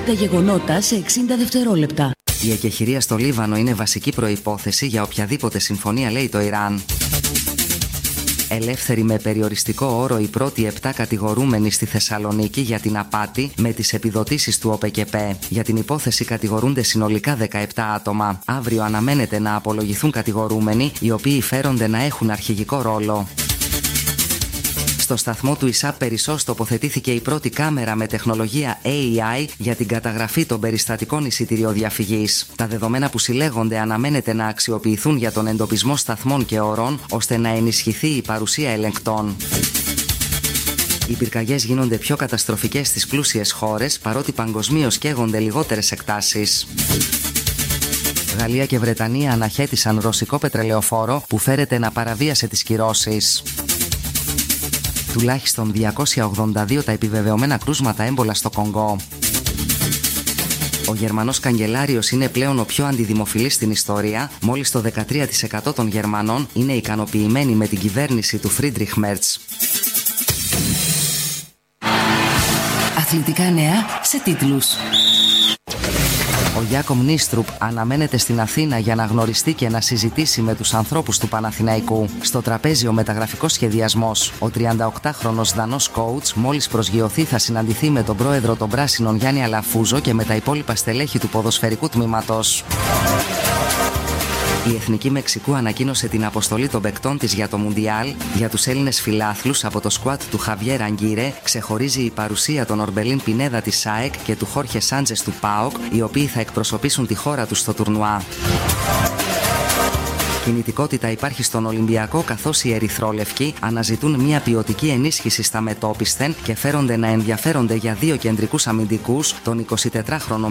Τα γεγονότα σε 60 δευτερόλεπτα. Η εκεχηρία στο Λίβανο είναι βασική προϋπόθεση για οποιαδήποτε συμφωνία, λέει το Ιράν. Ελεύθεροι με περιοριστικό όρο οι πρώτοι 7 κατηγορούμενοι στη Θεσσαλονίκη για την απάτη με τις επιδοτήσεις του ΟΠΕΚΕΠΕ. Για την υπόθεση κατηγορούνται συνολικά 17 άτομα. Αύριο αναμένεται να απολογηθούν κατηγορούμενοι, οι οποίοι φέρονται να έχουν αρχηγικό ρόλο. Στο σταθμό του ΙΣΑΠ Περισσός τοποθετήθηκε η πρώτη κάμερα με τεχνολογία AI για την καταγραφή των περιστατικών εισιτηριοδιαφυγής. Τα δεδομένα που συλλέγονται αναμένεται να αξιοποιηθούν για τον εντοπισμό σταθμών και ωρών, ώστε να ενισχυθεί η παρουσία ελεγκτών. Οι πυρκαγιές γίνονται πιο καταστροφικές στις πλούσιες χώρες, παρότι παγκοσμίως καίγονται λιγότερες εκτάσεις. Γαλλία και Βρετανία αναχέτησαν ρωσικό πετρελαιοφόρο που φέρεται να παραβίασε τις κυρώσεις. Τουλάχιστον 282 τα επιβεβαιωμένα κρούσματα έμπολα στο Κονγκό. Ο Γερμανός καγκελάριος είναι πλέον ο πιο αντιδημοφιλής στην ιστορία. Μόλις το 13% των Γερμανών είναι ικανοποιημένοι με την κυβέρνηση του Φρίντριχ Μέρτς. Αθλητικά νέα σε τίτλους. Ο Γιάκομ Νίστρουπ αναμένεται στην Αθήνα για να γνωριστεί και να συζητήσει με τους ανθρώπους του Παναθηναϊκού. Στο τραπέζι ο μεταγραφικός σχεδιασμός. Ο 38χρονος Δανός coach μόλις προσγειωθεί θα συναντηθεί με τον πρόεδρο των Πράσινων Γιάννη Αλαφούζο και με τα υπόλοιπα στελέχη του ποδοσφαιρικού τμήματος. Η Εθνική Μεξικού ανακοίνωσε την αποστολή των παικτών της για το Μουντιάλ. Για τους Έλληνες φιλάθλους από το σκουάτ του Χαβιέρ Αγκύρε ξεχωρίζει η παρουσία των Ορμπελίν Πινέδα της ΣΑΕΚ και του Χόρχε Σάντζες του ΠΑΟΚ, οι οποίοι θα εκπροσωπήσουν τη χώρα τους στο τουρνουά. Κινητικότητα υπάρχει στον Ολυμπιακό, καθώς οι ερυθρόλευκοι αναζητούν μια ποιοτική ενίσχυση στα μετώπισθεν και φέρονται να ενδιαφέρονται για 2 κεντρικούς αμυντικούς, τον 24χρονο